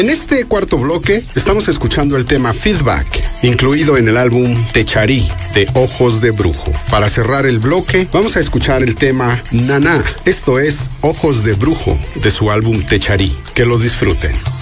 En este cuarto bloque estamos escuchando el tema Feedback, incluido en el álbum Techarí de Ojos de Brujo. Para cerrar el bloque vamos a escuchar el tema Naná, esto es Ojos de Brujo de su álbum Techarí. Que lo disfruten.